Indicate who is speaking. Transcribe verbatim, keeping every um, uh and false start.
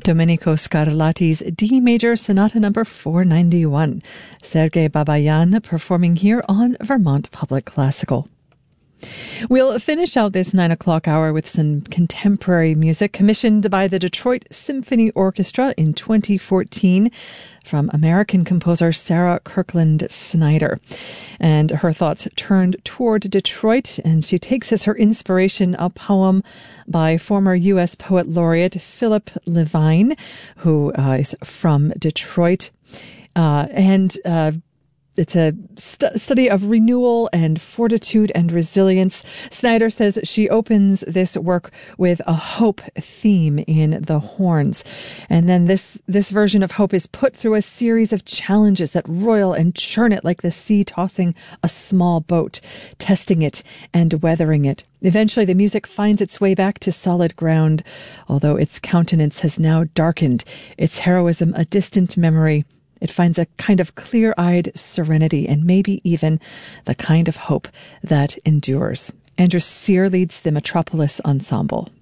Speaker 1: Domenico Scarlatti's D Major Sonata number four ninety-one. Sergei Babayan performing here on Vermont Public Classical. We'll finish out this nine o'clock hour with some contemporary music commissioned by the Detroit Symphony Orchestra in twenty fourteen from American composer Sarah Kirkland Snyder. And her thoughts turned toward Detroit, and she takes as her inspiration a poem by former U S Poet Laureate Philip Levine, who uh, is from Detroit. Uh, and uh, It's a st- study of renewal and fortitude and resilience. Snyder says she opens this work with a hope theme in the horns. And then this, this version of hope is put through a series of challenges that roil and churn it like the sea tossing a small boat, testing it and weathering it. Eventually, the music finds its way back to solid ground, although its countenance has now darkened, its heroism a distant memory. It finds a kind of clear-eyed serenity and maybe even the kind of hope that endures. Andrew Cyr leads the Metropolis Ensemble.